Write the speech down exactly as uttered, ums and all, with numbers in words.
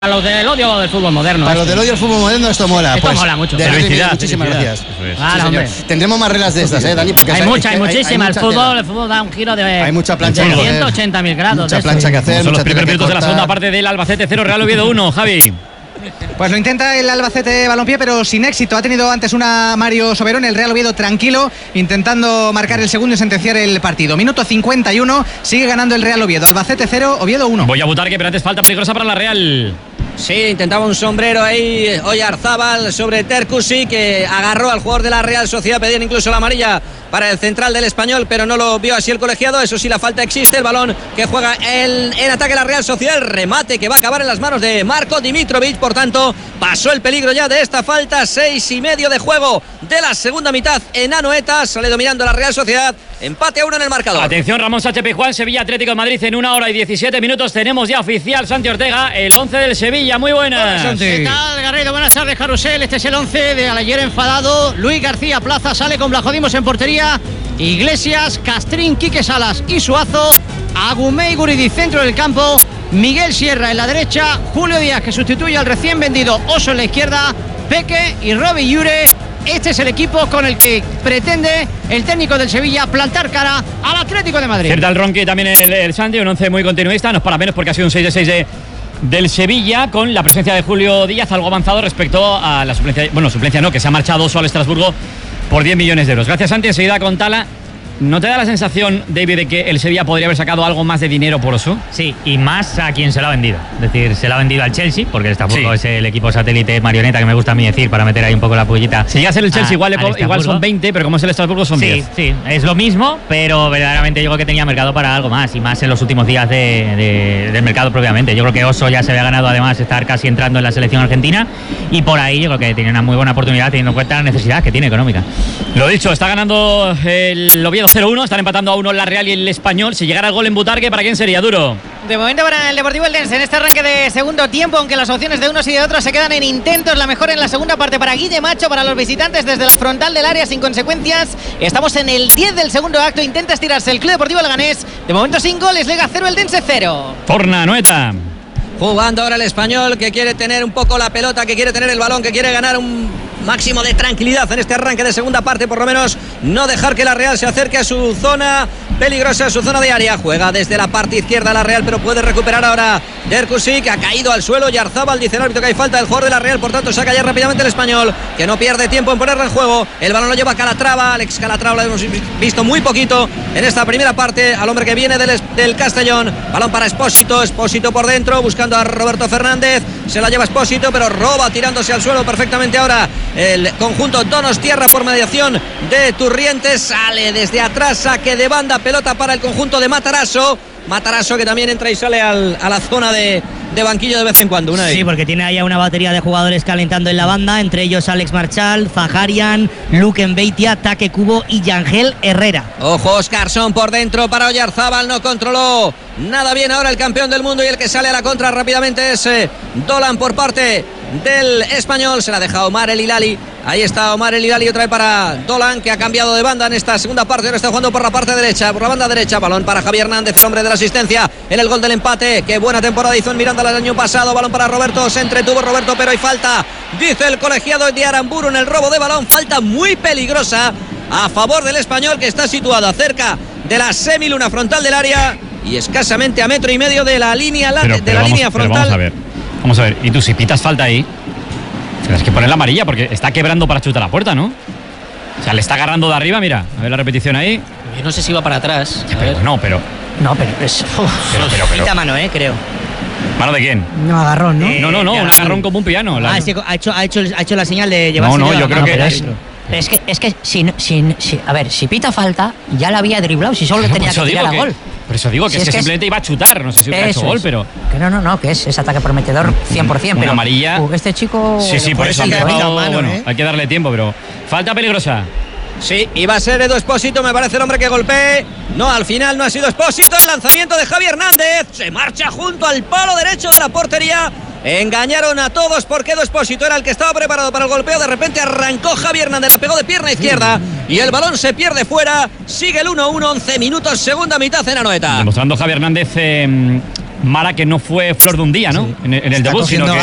Para los del odio del fútbol moderno. Para los del odio del fútbol moderno esto mola. Esto pues, mola mucho. De felicidad, muchísimas felicidad. gracias. Claro, hombre. Tendremos más reglas de estas, ¿eh, Dani? Porque hay hay, mucha, hay, hay muchísimas. Hay el, fútbol, tela. el fútbol da un giro de, hay mucha plancha de que ciento ochenta mil grados. Mucha plancha que hacer. Son los primeros minutos de la cortar. segunda parte del Albacete cero, Real Oviedo uno, Javi. Pues lo intenta el Albacete Balompié, pero sin éxito. Ha tenido antes una Mario Soberón, el Real Oviedo tranquilo, intentando marcar el segundo y sentenciar el partido. Minuto cincuenta y uno, sigue ganando el Real Oviedo. Albacete cero, Oviedo uno. Voy a votar que pero antes falta peligrosa para la Real. Sí, intentaba un sombrero ahí Oyarzábal sobre Terkusi, que agarró al jugador de la Real Sociedad, pedían incluso la amarilla para el central del Español, pero no lo vio así el colegiado. Eso sí, la falta existe. El balón que juega el, en ataque la Real Sociedad, el remate que va a acabar en las manos de Marko Dimitrovic. Por tanto, pasó el peligro ya de esta falta. Seis y medio de juego de la segunda mitad en Anoeta. Sale dominando la Real Sociedad. Empate a uno en el marcador. Atención, Ramón Sánchez Pizjuán, Sevilla Atlético de Madrid en una hora y diecisiete minutos. Tenemos ya oficial Santi Ortega, el once del Sevilla. Muy buenas. Buenas, ¿qué tal, Garrido? Buenas tardes, Carrusel. Este es el once de ayer enfadado. Luis García Plaza sale con Blajodimos en portería. Iglesias, Castrín, Quique Salas y Suazo. Agumé y Guridi centro del campo. Miguel Sierra en la derecha. Julio Díaz, que sustituye al recién vendido Oso en la izquierda. Peque y Robbie Llure. Este es el equipo con el que pretende el técnico del Sevilla plantar cara al Atlético de Madrid. Cierta el Ronqui también el, el Santi, un once muy continuista. No es para menos porque ha sido un seis de seis de, del Sevilla, con la presencia de Julio Díaz algo avanzado respecto a la suplencia. Bueno, suplencia no, que se ha marchado Oso al Estrasburgo por diez millones de euros. Gracias, Santi. Enseguida con Tala. ¿No te da la sensación, David, de que el Sevilla podría haber sacado algo más de dinero por Oso? Sí, y más a quien se lo ha vendido. Es decir, se lo ha vendido al Chelsea, porque el Estrasburgo Sí. es el equipo satélite marioneta que me gusta a mí decir, para meter ahí un poco la pullita. Si llega a ser el Chelsea, a- igual, al igual son Estrasburgo. veinte, pero como es el Estrasburgo son Sí, diez. sí, es lo mismo, pero verdaderamente yo creo que tenía mercado para algo más, y más en los últimos días de, de- del mercado propiamente. Yo creo que Oso ya se había ganado además estar casi entrando en la selección argentina, y por ahí yo creo que tiene una muy buena oportunidad teniendo en cuenta la necesidad que tiene económica. Lo dicho, está ganando el Oviedo cero uno, están empatando a uno la Real y el Español. Si llegara el gol en Butarque, ¿para quién sería? Duro. De momento para el Deportivo Eldense en este arranque de segundo tiempo, aunque las opciones de unos y de otros se quedan en intentos. La mejor en la segunda parte para Guille Macho, para los visitantes desde la frontal del área sin consecuencias. Estamos en el diez del segundo acto, intenta estirarse el Club Deportivo Leganés. De momento sin goles, Lega cero, Eldense cero. Torna, Noeta. Jugando ahora el Español, que quiere tener un poco la pelota, que quiere tener el balón, que quiere ganar un máximo de tranquilidad en este arranque de segunda parte, por lo menos no dejar que la Real se acerque a su zona peligrosa, a su zona de área. Juega desde la parte izquierda la Real, pero puede recuperar ahora Terkusi, que ha caído al suelo. Yarzábal dice el árbitro que hay falta del jugador de la Real, por tanto saca ya rápidamente el Español, que no pierde tiempo en ponerlo en juego. El balón lo lleva Calatrava, Alex Calatrava lo hemos visto muy poquito en esta primera parte, al hombre que viene del, del Castellón. Balón para Espósito, Espósito por dentro, buscando a Roberto Fernández, se la lleva Espósito, pero roba tirándose al suelo perfectamente ahora el conjunto Donostierra por mediación de Turrientes. Sale desde atrás, saque de banda, pelota para el conjunto de Matarazzo. Matarazzo que también entra y sale al, a la zona de, de banquillo de vez en cuando. Una Sí, porque tiene ahí a una batería de jugadores calentando en la banda, entre ellos Alex Marchal, Zaharian, Luke Mbeitia, Take Kubo y Yangel Herrera. Ojo, Oscarson por dentro para Oyarzábal, no controló nada bien ahora el campeón del mundo, y el que sale a la contra rápidamente es eh, Dolan por parte del Español. Se la deja Omar El Hilali. Ahí está Omar El Hilali otra vez para Dolan, que ha cambiado de banda en esta segunda parte. Ahora está jugando por la parte derecha, por la banda derecha. Balón para Javier Hernández, el hombre de la asistencia en el gol del empate. Qué buena temporada hizo en Miranda el año pasado. Balón para Roberto, se entretuvo Roberto, pero hay falta, dice el colegiado de Aramburu, en el robo de balón. Falta muy peligrosa a favor del Español, que está situado cerca de la semiluna frontal del área y escasamente a metro y medio de la línea, la, Pero, de pero la vamos, línea pero frontal. vamos a ver. Vamos a ver. Y tú, si pitas falta ahí, tienes que poner la amarilla porque está quebrando para chutar la puerta, ¿no? O sea, le está agarrando de arriba, mira. A ver la repetición ahí. Yo no sé si va para atrás. A ver. No, pero. No, pero es... Pero, pero, pero. Quita mano, eh, creo. ¿Mano de quién? No, agarrón, ¿no? No, no, no. de Un agarrón como un piano. La- Ah, este ha, hecho, ha, hecho, ha hecho la señal de llevarse No, no, de la yo creo mano, que pero es- es- Pero es que, es que si, si, si- a ver, si pita falta, ya la había driblado, si solo Por tenía eso que tirar digo a que- gol. Por eso digo que Si es es que que es- simplemente iba a chutar. No sé si hubiera hecho Eso gol, es. pero. Que no, no, no, que es, es ataque prometedor cien por cien, Una pero amarilla. uh, este chico... Sí, sí, por Por eso eso han que ha dejado, pitado mano, bueno, ¿eh? hay que darle tiempo, pero. Falta peligrosa. Sí, iba a ser Edu Espósito, me parece el hombre que golpee. No, al final no ha sido Espósito. El lanzamiento de Javier Hernández. Se marcha junto al palo derecho de la portería. Engañaron a todos porque Edu Espósito era el que estaba preparado para el golpeo. De repente arrancó Javier Hernández, la pegó de pierna izquierda y el balón se pierde fuera. Sigue el uno uno, once minutos, segunda mitad en Anoeta. Demostrando Javier Hernández eh, Mara que no fue flor de un día, ¿no? Sí. En, el- en el Está debut, sino cogiendo que